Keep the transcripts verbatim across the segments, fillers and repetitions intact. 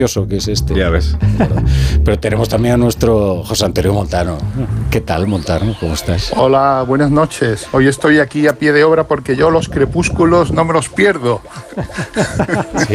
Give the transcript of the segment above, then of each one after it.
que es este. Ya ves. Pero tenemos también a nuestro José Antonio Montano. ¿Qué tal, Montano? ¿Cómo estás? Hola, buenas noches. Hoy estoy aquí a pie de obra porque yo los crepúsculos no me los pierdo. Sí,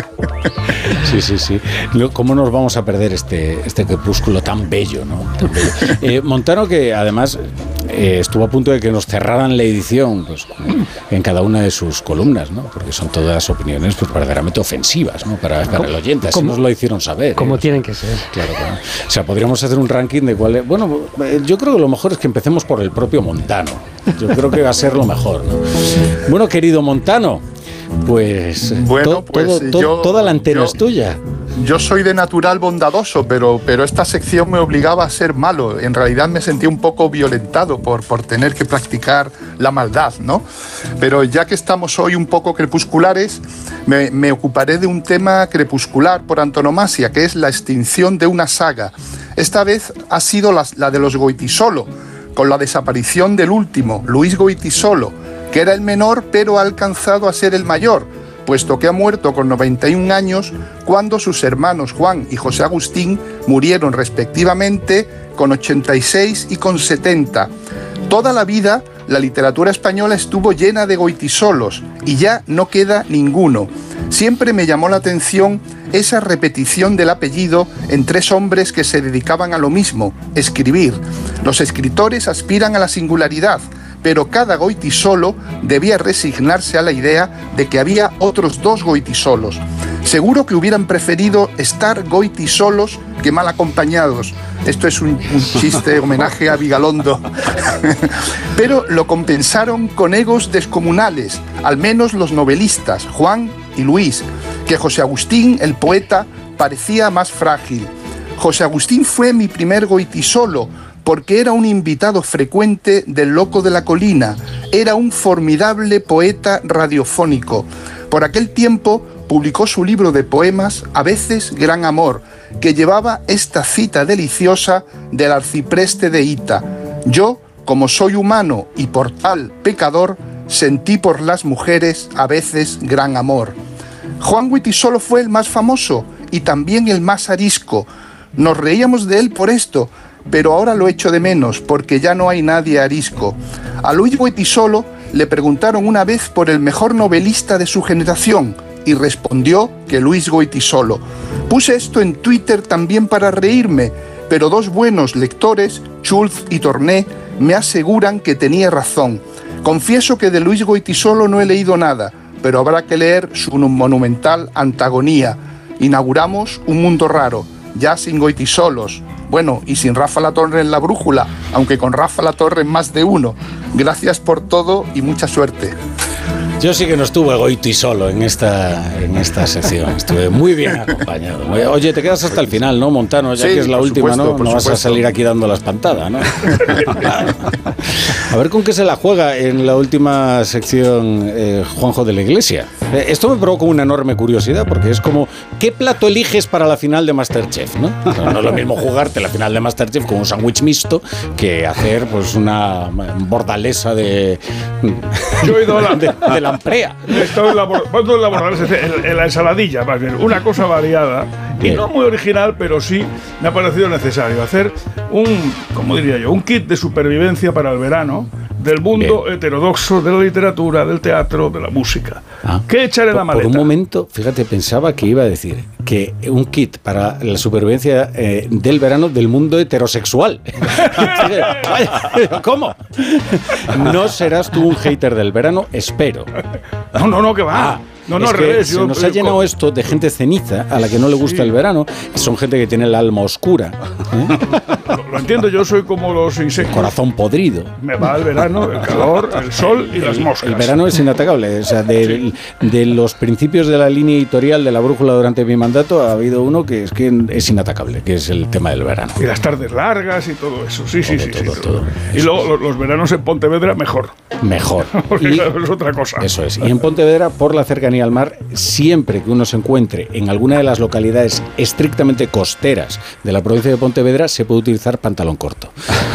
sí, sí, sí. ¿Cómo nos vamos a perder este, este crepúsculo tan bello, ¿no? Tan bello. Eh, Montano, que además eh, estuvo a punto de que nos cerraran la edición, pues, en cada una de sus columnas, ¿no? Porque son todas opiniones, pues, verdaderamente ofensivas, ¿no? Para, para el oyente. Así nos lo hicieron saber. Como ¿eh? tienen que ser. Claro, claro. O sea, podríamos hacer un ranking de cuál es. Bueno, yo creo que lo mejor es que empecemos por el propio Montano. Yo creo que va a ser lo mejor, ¿no? Bueno, querido Montano, pues, bueno, to, pues todo, to, yo, toda la antena yo, es tuya. Yo soy de natural bondadoso, pero, pero esta sección me obligaba a ser malo. En realidad me sentí un poco violentado por, por tener que practicar la maldad, ¿no? Pero ya que estamos hoy un poco crepusculares, me, me ocuparé de un tema crepuscular por antonomasia, que es la extinción de una saga. Esta vez ha sido la, la de los Goytisolo, con la desaparición del último, Luis Goytisolo, que era el menor pero ha alcanzado a ser el mayor, puesto que ha muerto con noventa y un años cuando sus hermanos Juan y José Agustín murieron respectivamente con ochenta y seis y con setenta. Toda la vida la literatura española estuvo llena de Goytisolos y ya no queda ninguno. Siempre me llamó la atención esa repetición del apellido en tres hombres que se dedicaban a lo mismo, escribir. Los escritores aspiran a la singularidad, pero cada Goytisolo debía resignarse a la idea de que había otros dos Goytisolos. Seguro que hubieran preferido estar Goytisolos que mal acompañados. Esto es un, un chiste, homenaje a Vigalondo. Pero lo compensaron con egos descomunales, al menos los novelistas, Juan y Luis, que José Agustín, el poeta, parecía más frágil. José Agustín fue mi primer Goytisolo, porque era un invitado frecuente del Loco de la Colina, era un formidable poeta radiofónico. Por aquel tiempo publicó su libro de poemas, A veces Gran Amor, que llevaba esta cita deliciosa del arcipreste de Hita: yo, como soy humano y por tal pecador, sentí por las mujeres a veces gran amor. Juan Goytisolo fue el más famoso y también el más arisco. Nos reíamos de él por esto, pero ahora lo echo de menos porque ya no hay nadie arisco. A Luis Goytisolo le preguntaron una vez por el mejor novelista de su generación y respondió que Luis Goytisolo. Puse esto en Twitter también para reírme, pero dos buenos lectores, Schulz y Torné, me aseguran que tenía razón. Confieso que de Luis Goytisolo no he leído nada, pero habrá que leer su monumental Antagonía. Inauguramos un mundo raro, ya sin Goytisolos. Bueno, y sin Rafa Latorre en la brújula, aunque con Rafa Latorre más de uno. Gracias por todo y mucha suerte. Yo sí que no estuve Goytisolo en esta, en esta sección. Estuve muy bien acompañado. Oye, te quedas hasta el final, ¿no, Montano? Ya sí, que es la última, supuesto, ¿no? No vas a salir aquí dando la espantada, ¿no? A ver con qué se la juega en la última sección eh, Juanjo de la Iglesia. Eh, esto me provoca una enorme curiosidad, porque es como, ¿qué plato eliges para la final de MasterChef, no? O sea, no es lo mismo jugarte la final de MasterChef con un sándwich mixto que hacer, pues, una bordalesa de... Yo he ido a la... de, de la Amprea. He estado en la, en la bordalesa, en, en la ensaladilla, más bien, una cosa variada. Bien. Y no muy original, pero sí me ha parecido necesario hacer un, ¿cómo diría yo? Un kit de supervivencia para el verano del mundo Bien. heterodoxo de la literatura, del teatro, de la música. Ah. ¿Qué echar en la maleta? Por un momento, fíjate, pensaba que iba a decir que un kit para la supervivencia eh, del verano del mundo heterosexual. ¿Cómo? No serás tú un hater del verano, espero. No, no, no, que va. Ah. No, no, es al que revés. se Yo, nos ha llenado con... esto de gente ceniza a la que no le gusta sí. el verano. Son gente que tiene el alma oscura. ¿eh? Lo, lo entiendo, yo soy como los insectos. Corazón podrido. Me va el verano, el calor, el sol y el, las moscas. El verano es inatacable. O sea, de, sí. de los principios de la línea editorial de la brújula durante mi mandato ha habido uno que es que es inatacable, que es el tema del verano. Y las tardes largas y todo eso. Sí, todo, sí, sí. Todo, sí, todo, todo. Y luego los, los veranos en Pontevedra, mejor. Mejor. Porque y, es otra cosa. Eso es. Y en Pontevedra, por la cercanía cercanía al mar, siempre que uno se encuentre en alguna de las localidades estrictamente costeras de la provincia de Pontevedra, se puede utilizar pantalón corto.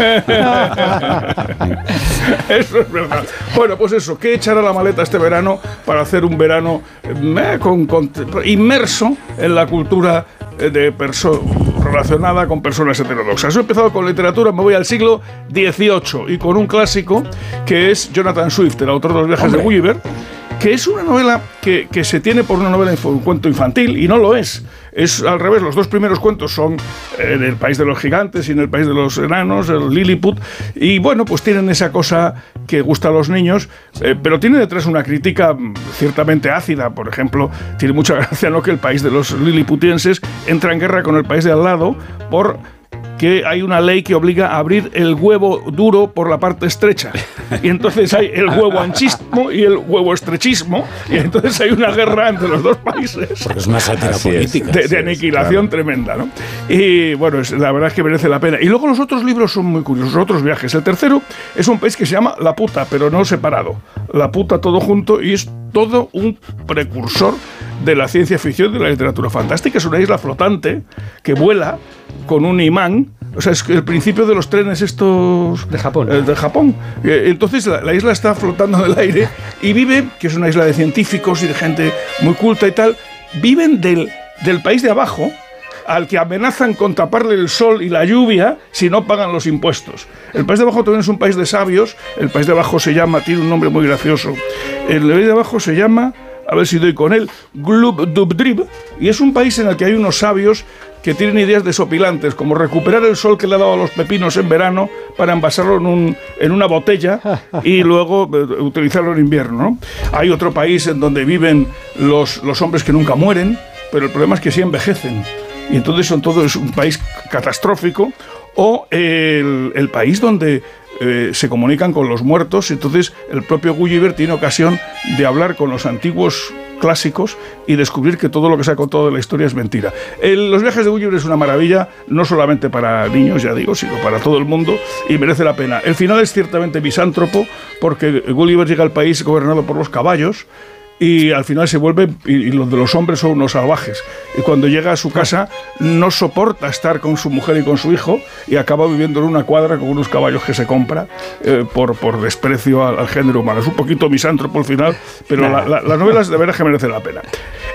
Eso es verdad. Bueno, pues eso, ¿qué echar a la maleta este verano para hacer un verano eh, con, con, inmerso en la cultura de perso- relacionada con personas heterodoxas? Yo he empezado con literatura, me voy al siglo dieciocho y con un clásico que es Jonathan Swift, el autor de Los viajes Hombre. de Gulliver, que es una novela que, que se tiene por una novela, un cuento infantil, y no lo es. Es al revés, los dos primeros cuentos son en el país de los gigantes y en el país de los enanos, el Lilliput, y bueno, pues tienen esa cosa que gusta a los niños, eh, pero tiene detrás una crítica ciertamente ácida. Por ejemplo, tiene mucha gracia, ¿no?, que el país de los liliputienses entra en guerra con el país de al lado por que hay una ley que obliga a abrir el huevo duro por la parte estrecha. Y entonces hay el huevo anchismo y el huevo estrechismo, y entonces hay una guerra entre los dos países. Porque es una sátira Así política. Es, de, de aniquilación es, claro. tremenda, ¿no? Y bueno, es, la verdad es que merece la pena. Y luego los otros libros son muy curiosos, los otros viajes. El tercero es un país que se llama La Puta, pero no separado. La Puta todo junto, y es todo un precursor de la ciencia ficción y de la literatura fantástica. Es una isla flotante que vuela con un imán. O sea, es el principio de los trenes estos... De Japón. Eh, de Japón. Entonces la, la isla está flotando en el aire y vive, que es una isla de científicos y de gente muy culta y tal, viven del, del país de abajo, al que amenazan con taparle el sol y la lluvia si no pagan los impuestos. El país de abajo también es un país de sabios. El país de abajo se llama, tiene un nombre muy gracioso, el país de abajo se llama, a ver si doy con él, Glubdubdrib, y es un país en el que hay unos sabios que tienen ideas desopilantes, como recuperar el sol que le ha dado a los pepinos en verano para envasarlo en, un, en una botella y luego eh, utilizarlo en invierno, ¿no? Hay otro país en donde viven los, los hombres que nunca mueren, pero el problema es que sí envejecen. Y entonces son todo, es un país catastrófico. O el, el país donde eh, se comunican con los muertos. Entonces el propio Gulliver tiene ocasión de hablar con los antiguos clásicos y descubrir que todo lo que se ha contado de la historia es mentira. El, los viajes de Gulliver es una maravilla, no solamente para niños, ya digo, sino para todo el mundo, y merece la pena. El final es ciertamente misántropo, porque Gulliver llega al país gobernado por los caballos, y al final se vuelve, y, y los de los hombres son unos salvajes, y cuando llega a su casa no soporta estar con su mujer y con su hijo, y acaba viviendo en una cuadra con unos caballos que se compra eh, por, por desprecio al, al género humano. Es un poquito misántropo al final, pero la, la, las novelas de veras que merecen la pena.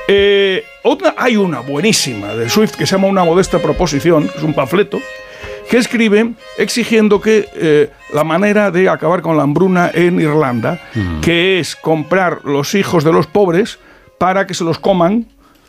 Eh, otra, hay una buenísima de Swift que se llama Una modesta proposición, que es un panfleto que escribe exigiendo que eh, la manera de acabar con la hambruna en Irlanda, mm. que es comprar los hijos de los pobres para que se los coman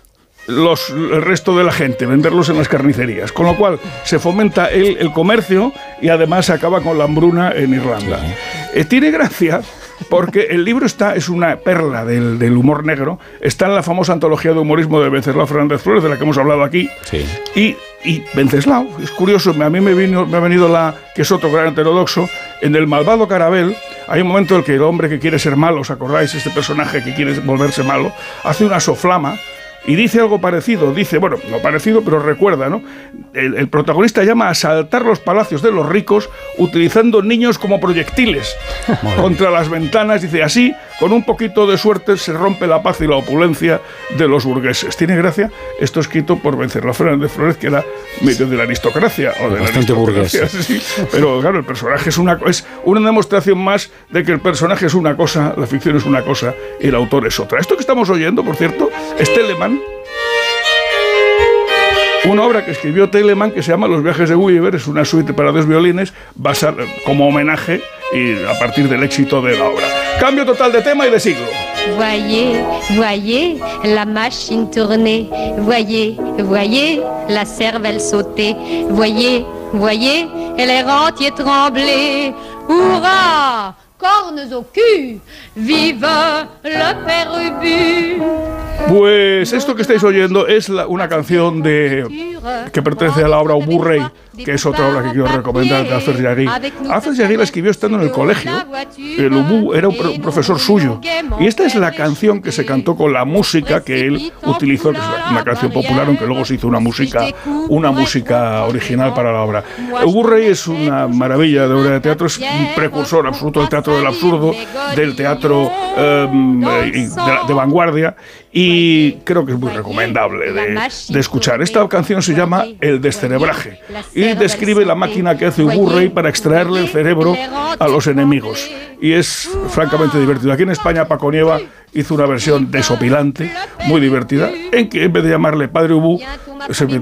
los, el resto de la gente, venderlos en las carnicerías. Con lo cual se fomenta el, el comercio y además se acaba con la hambruna en Irlanda. Sí. Eh, tiene gracia porque el libro está, es una perla del, del humor negro. Está en la famosa antología de humorismo de Wenceslao Fernández Flores, de la que hemos hablado aquí. Sí. Y, y Wenceslao, es curioso, a mí me, vino, me ha venido la, que es otro gran heterodoxo, en El malvado Carabel. Hay un momento en el que el hombre que quiere ser malo, ¿os acordáis? Este personaje que quiere volverse malo, hace una soflama y dice algo parecido. Dice, bueno, no parecido, pero recuerda, ¿no? El, el protagonista llama a asaltar los palacios de los ricos utilizando niños como proyectiles contra las ventanas. Dice, así, con un poquito de suerte, se rompe la paz y la opulencia de los burgueses. ¿Tiene gracia? Esto escrito por Wenceslao Fernández Flores, que era medio de la aristocracia. O de Bastante la aristocracia, burgués. Sí. Pero claro, el personaje es una, es una demostración más de que el personaje es una cosa, la ficción es una cosa y el autor es otra. Esto que estamos oyendo, por cierto, es Telemann, una obra que escribió Telemann que se llama Los viajes de Gulliver. Es una suite para dos violines basada como homenaje y a partir del éxito de la obra. Cambio total de tema y de siglo. Voyez, voyez la machine tourner. Voyez, voyez la cervelle sauter. Voyez, voyez les rentiers trembler. Hurrah! Cornes au cul, vive le père Ubu. Pues esto que estáis oyendo es la, una canción de, que pertenece a la obra Ubu Rey que es otra obra que quiero recomendar de Alfred Jarry. Alfred Jarry la escribió estando en el colegio. El Ubu era un, pro, un profesor suyo. Y esta es la canción que se cantó con la música que él utilizó, que es una canción popular, aunque luego se hizo una música, una música original para la obra. Ubu Rey es una maravilla de obra de teatro, es un precursor absoluto del teatro del absurdo, del teatro eh, de, de vanguardia, y creo que es muy recomendable de, de escuchar. Esta canción se llama El descerebraje y describe la máquina que hace Ubu Rey para extraerle el cerebro a los enemigos, y es francamente divertido. Aquí en España Paco Nieva hizo una versión desopilante, muy divertida, en que en vez de llamarle Padre Ubu, se